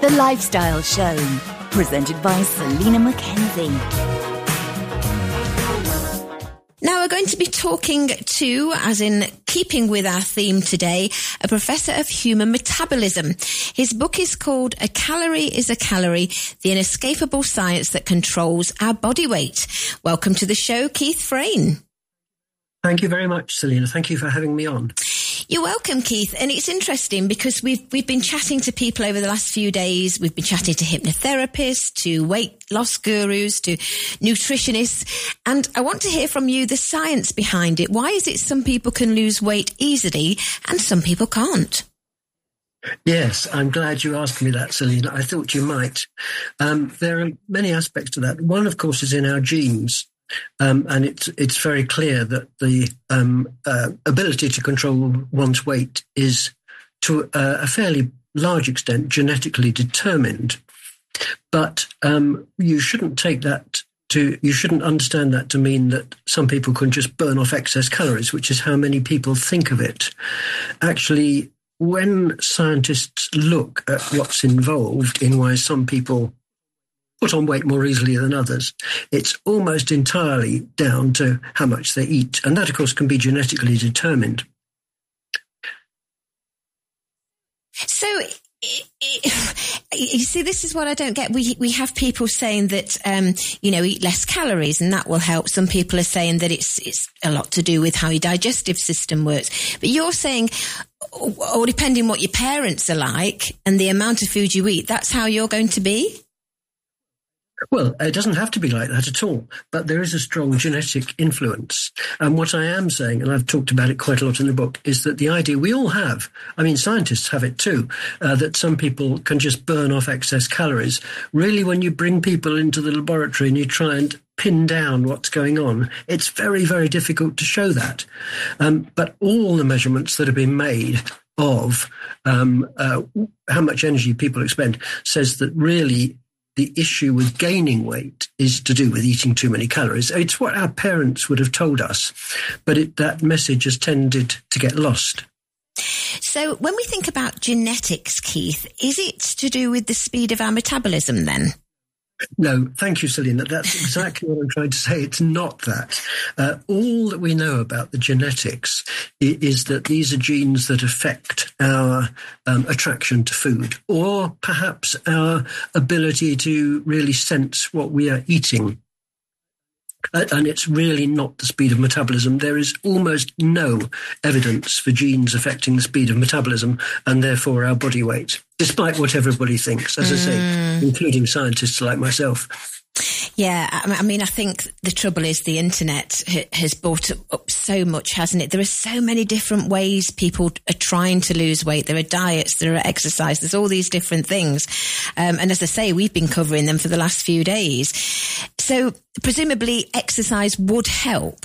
The Lifestyle Show, presented by Selena McKenzie. Now we're going to be talking to, as in keeping with our theme today, a professor of human metabolism. His book is called A Calorie is a Calorie, the Inescapable Science that Controls Our Body Weight. Welcome to the show, Keith Frayne. Thank you very much, Selena. Thank you for having me on. You're welcome, Keith. And it's interesting because we've been chatting to people over the last few days. We've been chatting to hypnotherapists, to weight loss gurus, to nutritionists. And I want to hear from you the science behind it. Why is it some people can lose weight easily and some people can't? Yes, I'm glad you asked me that, Selena. I thought you might. There are many aspects to that. One, of course, is in our genes. And it's very clear that the ability to control one's weight is, to a fairly large extent, genetically determined. But you shouldn't understand that to mean that some people can just burn off excess calories, which is how many people think of it. Actually, when scientists look at what's involved in why some people put on weight more easily than others, it's almost entirely down to how much they eat. And that, of course, can be genetically determined. So, you see, this is what I don't get. We have people saying that, eat less calories and that will help. Some people are saying that it's a lot to do with how your digestive system works. But you're saying, or depending what your parents are like and the amount of food you eat, that's how you're going to be? Well, it doesn't have to be like that at all, but there is a strong genetic influence. And what I am saying, and I've talked about it quite a lot in the book, is that the idea we all have, I mean, scientists have it too, that some people can just burn off excess calories. Really, when you bring people into the laboratory and you try and pin down what's going on, it's very, very difficult to show that. But all the measurements that have been made of how much energy people expend says that really the issue with gaining weight is to do with eating too many calories. It's what our parents would have told us, but that message has tended to get lost. So when we think about genetics, Keith, is it to do with the speed of our metabolism then? No, thank you, Selena. That's exactly what I'm trying to say. It's not that. All that we know about the genetics is that these are genes that affect our attraction to food, or perhaps our ability to really sense what we are eating. And it's really not the speed of metabolism. There is almost no evidence for genes affecting the speed of metabolism and therefore our body weight, despite what everybody thinks, as I say, including scientists like myself. Yeah, I mean, I think the trouble is the internet has brought up so much, hasn't it? There are so many different ways people are trying to lose weight. There are diets, there are exercise, there's all these different things. And as I say, we've been covering them for the last few days. So presumably exercise would help.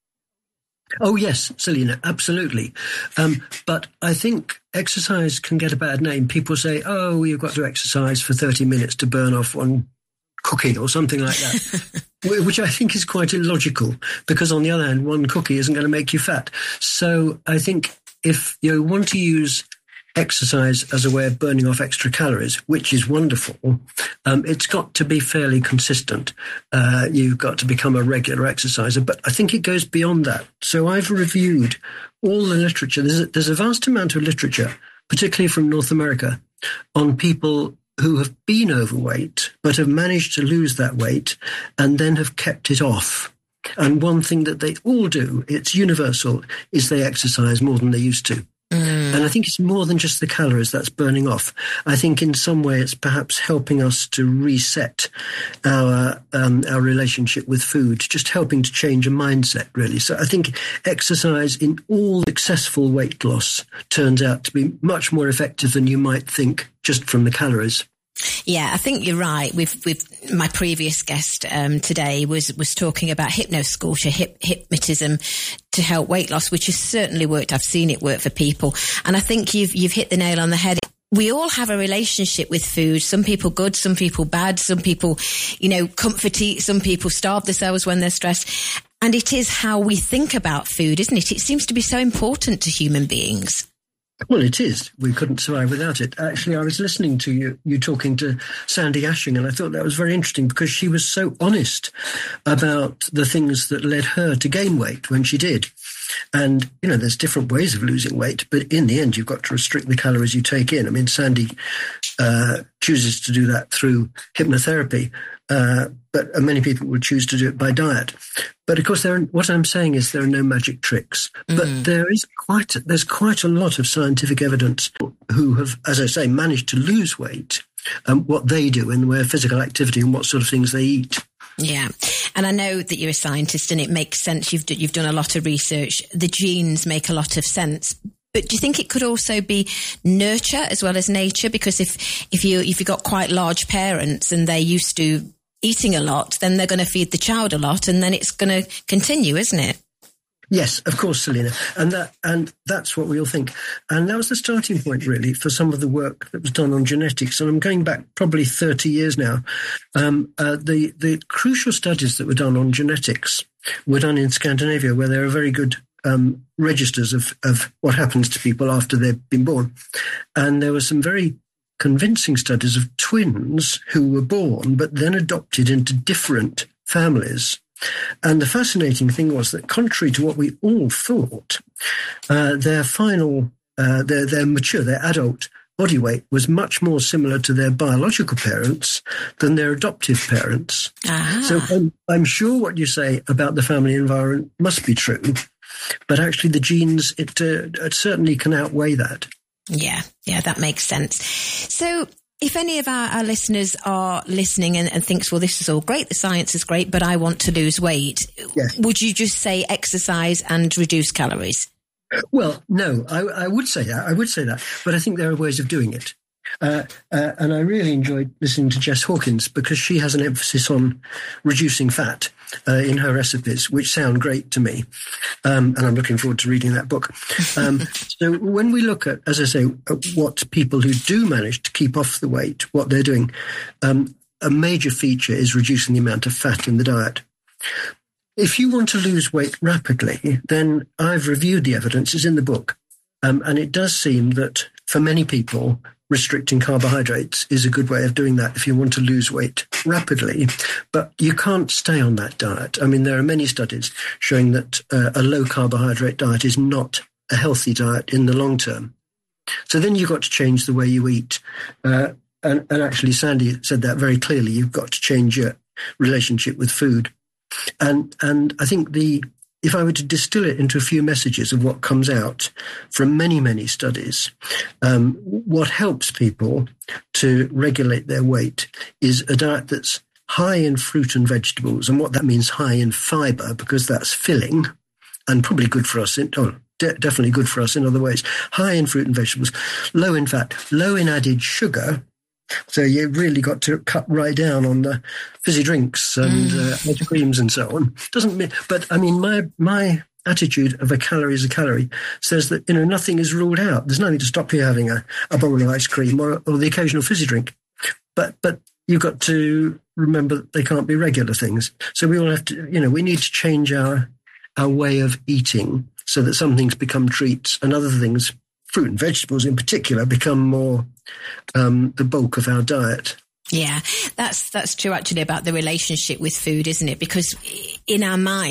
Oh, yes, Selena, absolutely. But I think exercise can get a bad name. People say, oh, you've got to exercise for 30 minutes to burn off one cookie or something like that, which I think is quite illogical because, on the other hand, one cookie isn't going to make you fat. So I think if you want to use exercise as a way of burning off extra calories, which is wonderful, it's got to be fairly consistent. You've got to become a regular exerciser, but I think it goes beyond that. So I've reviewed all the literature. There's a vast amount of literature, particularly from North America, on people who have been overweight but have managed to lose that weight and then have kept it off. And one thing that they all do, it's universal, is they exercise more than they used to. And I think it's more than just the calories that's burning off. I think in some way it's perhaps helping us to reset our relationship with food, just helping to change a mindset, really. So I think exercise in all successful weight loss turns out to be much more effective than you might think just from the calories. Yeah, I think you're right. With my previous guest today was talking about hypnosculpture, hypnotism to help weight loss, which has certainly worked. I've seen it work for people, and I think you've hit the nail on the head. We all have a relationship with food. Some people good, some people bad, some people, comfort eat, some people starve themselves when they're stressed. And it is how we think about food, isn't it? It seems to be so important to human beings. Well, it is. We couldn't survive without it. Actually, I was listening to you talking to Sandy Ashing, and I thought that was very interesting because she was so honest about the things that led her to gain weight when she did. And, there's different ways of losing weight, but in the end, you've got to restrict the calories you take in. I mean, Sandy chooses to do that through hypnotherapy, but many people would choose to do it by diet. But of course, what I'm saying is there are no magic tricks. But there's quite a lot of scientific evidence who have, as I say, managed to lose weight, what they do in the way of physical activity and what sort of things they eat. Yeah. And I know that you're a scientist and it makes sense. You've done a lot of research. The genes make a lot of sense. But do you think it could also be nurture as well as nature? Because if you've got quite large parents and they're used to eating a lot, then they're going to feed the child a lot and then it's going to continue, isn't it? Yes, of course, Selina. And that's what we all think. And that was the starting point, really, for some of the work that was done on genetics. And I'm going back probably 30 years now. The crucial studies that were done on genetics were done in Scandinavia, where there are very good registers of what happens to people after they've been born. And there were some very convincing studies of twins who were born but then adopted into different families. And the fascinating thing was that, contrary to what we all thought, their adult body weight was much more similar to their biological parents than their adoptive parents. So I'm sure what you say about the family environment must be true, but actually the genes, it certainly can outweigh that. Yeah, that makes sense. So if any of our listeners are listening and thinks, well, this is all great, the science is great, but I want to lose weight, yes, would you just say exercise and reduce calories? Well, no, I would say that. But I think there are ways of doing it. And I really enjoyed listening to Jess Hawkins because she has an emphasis on reducing fat in her recipes, which sound great to me. And I'm looking forward to reading that book. So when we look at, as I say, at what people who do manage to keep off the weight, what they're doing, a major feature is reducing the amount of fat in the diet. If you want to lose weight rapidly, then I've reviewed the evidence, it's in the book. And it does seem that for many people, restricting carbohydrates is a good way of doing that if you want to lose weight rapidly. But you can't stay on that diet. I mean, there are many studies showing that a low carbohydrate diet is not a healthy diet in the long term. So then you've got to change the way you eat. And actually, Sandy said that very clearly. You've got to change your relationship with food. And I think if I were to distill it into a few messages of what comes out from many, many studies, what helps people to regulate their weight is a diet that's high in fruit and vegetables. And what that means, high in fiber, because that's filling and probably good for us. Definitely good for us in other ways. High in fruit and vegetables, low in fat, low in added sugar. So you really got to cut right down on the fizzy drinks and ice creams and so on. But I mean, my attitude of a calorie is a calorie says that, nothing is ruled out. There's nothing to stop you having a bowl of ice cream or the occasional fizzy drink. But you've got to remember that they can't be regular things. So we all have to, we need to change our way of eating so that some things become treats and other things, fruit and vegetables in particular, become more the bulk of our diet. Yeah, that's true actually about the relationship with food, isn't it? Because in our mind,